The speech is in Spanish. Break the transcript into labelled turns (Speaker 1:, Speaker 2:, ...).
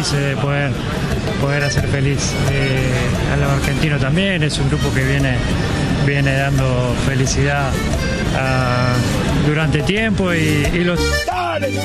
Speaker 1: felices de poder hacer feliz a los argentinos también. Es un grupo que viene dando felicidad durante tiempo y los...